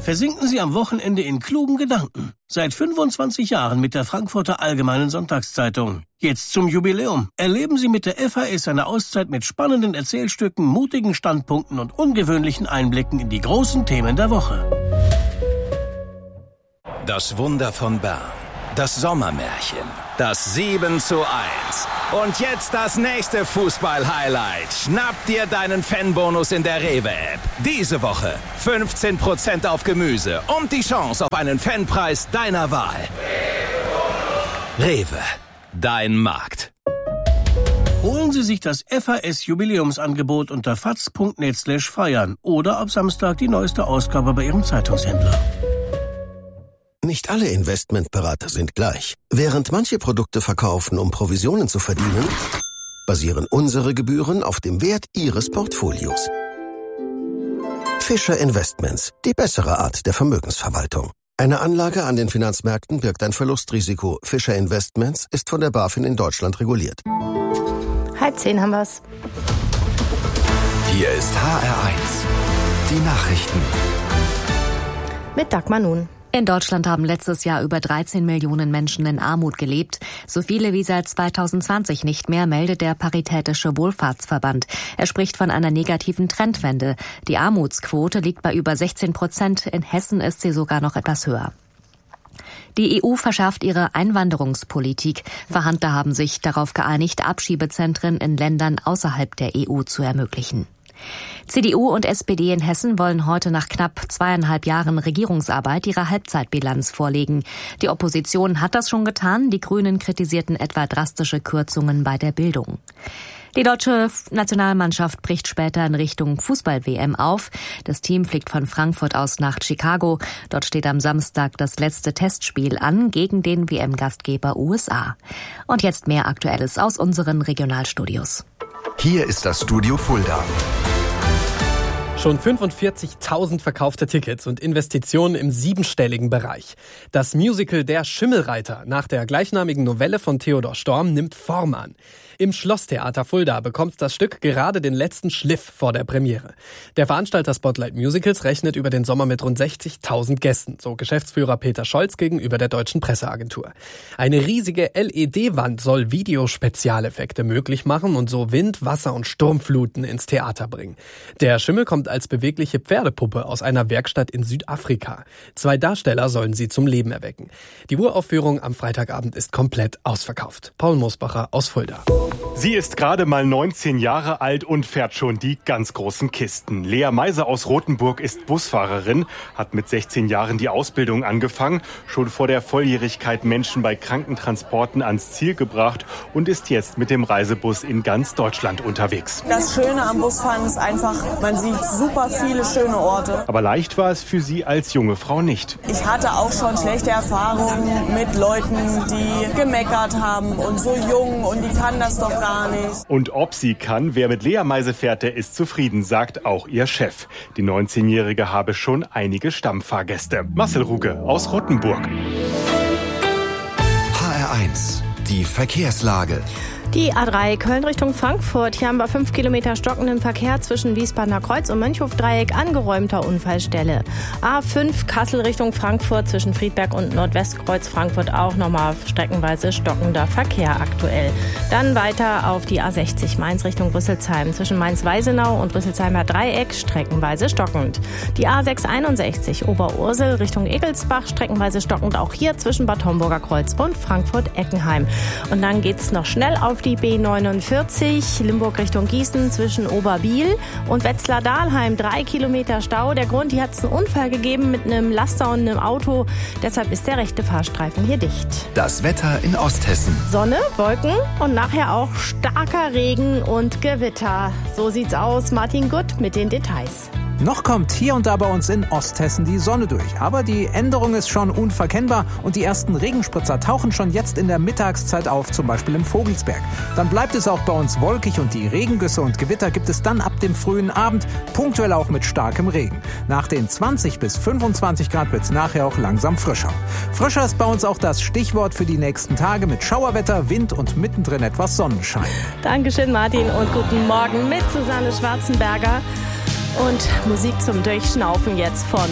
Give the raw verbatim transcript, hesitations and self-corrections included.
Versinken Sie am Wochenende in klugen Gedanken. Seit fünfundzwanzig Jahren mit der Frankfurter Allgemeinen Sonntagszeitung. Jetzt zum Jubiläum. Erleben Sie mit der F A S eine Auszeit mit spannenden Erzählstücken, mutigen Standpunkten und ungewöhnlichen Einblicken in die großen Themen der Woche. Das Wunder von Bern. Das Sommermärchen. Das sieben zu eins. Und jetzt das nächste Fußball-Highlight. Schnapp dir deinen Fanbonus in der Rewe-App. Diese Woche fünfzehn Prozent auf Gemüse und die Chance auf einen Fanpreis deiner Wahl. Rewe, dein Markt. Holen Sie sich das F A S-Jubiläumsangebot unter faz punkt net slash feiern oder ab Samstag die neueste Ausgabe bei Ihrem Zeitungshändler. Nicht alle Investmentberater sind gleich. Während manche Produkte verkaufen, um Provisionen zu verdienen, basieren unsere Gebühren auf dem Wert Ihres Portfolios. Fischer Investments, die bessere Art der Vermögensverwaltung. Eine Anlage an den Finanzmärkten birgt ein Verlustrisiko. Fischer Investments ist von der BaFin in Deutschland reguliert. Halb zehn haben wir's. Hier ist H R eins. Die Nachrichten. Mit Dagmar Nun. In Deutschland haben letztes Jahr über dreizehn Millionen Menschen in Armut gelebt. So viele wie seit zweitausendzwanzig nicht mehr, meldet der Paritätische Wohlfahrtsverband. Er spricht von einer negativen Trendwende. Die Armutsquote liegt bei über sechzehn Prozent. In Hessen ist sie sogar noch etwas höher. Die E U verschärft ihre Einwanderungspolitik. Verhandler haben sich darauf geeinigt, Abschiebezentren in Ländern außerhalb der E U zu ermöglichen. C D U und S P D in Hessen wollen heute nach knapp zweieinhalb Jahren Regierungsarbeit ihre Halbzeitbilanz vorlegen. Die Opposition hat das schon getan. Die Grünen kritisierten etwa drastische Kürzungen bei der Bildung. Die deutsche Nationalmannschaft bricht später in Richtung Fußball-W M auf. Das Team fliegt von Frankfurt aus nach Chicago. Dort steht am Samstag das letzte Testspiel an gegen den W M-Gastgeber U S A. Und jetzt mehr Aktuelles aus unseren Regionalstudios. Hier ist das Studio Fulda. Schon fünfundvierzigtausend verkaufte Tickets und Investitionen im siebenstelligen Bereich. Das Musical Der Schimmelreiter nach der gleichnamigen Novelle von Theodor Storm nimmt Form an. Im Schlosstheater Fulda bekommt das Stück gerade den letzten Schliff vor der Premiere. Der Veranstalter Spotlight Musicals rechnet über den Sommer mit rund sechzigtausend Gästen, so Geschäftsführer Peter Scholz gegenüber der Deutschen Presseagentur. Eine riesige L E D-Wand soll Videospezialeffekte möglich machen und so Wind, Wasser und Sturmfluten ins Theater bringen. Der Schimmel kommt als bewegliche Pferdepuppe aus einer Werkstatt in Südafrika. Zwei Darsteller sollen sie zum Leben erwecken. Die Uraufführung am Freitagabend ist komplett ausverkauft. Paul Mosbacher aus Fulda. Sie ist gerade mal neunzehn Jahre alt und fährt schon die ganz großen Kisten. Lea Meiser aus Rothenburg ist Busfahrerin, hat mit sechzehn Jahren die Ausbildung angefangen, schon vor der Volljährigkeit Menschen bei Krankentransporten ans Ziel gebracht und ist jetzt mit dem Reisebus in ganz Deutschland unterwegs. Das Schöne am Busfahren ist einfach, man sieht super viele schöne Orte. Aber leicht war es für sie als junge Frau nicht. Ich hatte auch schon schlechte Erfahrungen mit Leuten, die gemeckert haben und so jung und die kann das doch gar nicht. Und ob sie kann, wer mit Lea Meise fährt, der ist zufrieden, sagt auch ihr Chef. Die neunzehnjährige habe schon einige Stammfahrgäste. Marcel Ruge aus Rottenburg. H R eins, die Verkehrslage. Die A drei Köln Richtung Frankfurt. Hier haben wir fünf Kilometer stockenden Verkehr zwischen Wiesbadener Kreuz und Mönchhofdreieck, angeräumter Unfallstelle. A fünf Kassel Richtung Frankfurt zwischen Friedberg und Nordwestkreuz Frankfurt auch nochmal streckenweise stockender Verkehr aktuell. Dann weiter auf die A sechzig Mainz Richtung Rüsselsheim zwischen Mainz-Weisenau und Rüsselsheimer Dreieck streckenweise stockend. Die A sechshunderteinundsechzig Oberursel Richtung Egelsbach streckenweise stockend auch hier zwischen Bad Homburger Kreuz und Frankfurt-Eckenheim. Und dann geht's noch schnell auf die B neunundvierzig, Limburg Richtung Gießen zwischen Oberbiel und Wetzlar-Dahlheim. Drei Kilometer Stau. Der Grund, hier hat es einen Unfall gegeben mit einem Laster und einem Auto. Deshalb ist der rechte Fahrstreifen hier dicht. Das Wetter in Osthessen. Sonne, Wolken und nachher auch starker Regen und Gewitter. So sieht's aus. Martin Gutt mit den Details. Noch kommt hier und da bei uns in Osthessen die Sonne durch. Aber die Änderung ist schon unverkennbar und die ersten Regenspritzer tauchen schon jetzt in der Mittagszeit auf, zum Beispiel im Vogelsberg. Dann bleibt es auch bei uns wolkig und die Regengüsse und Gewitter gibt es dann ab dem frühen Abend, punktuell auch mit starkem Regen. Nach den zwanzig bis fünfundzwanzig Grad wird es nachher auch langsam frischer. Frischer ist bei uns auch das Stichwort für die nächsten Tage mit Schauerwetter, Wind und mittendrin etwas Sonnenschein. Dankeschön, Martin, und guten Morgen mit Susanne Schwarzenberger. Und Musik zum Durchschnaufen jetzt von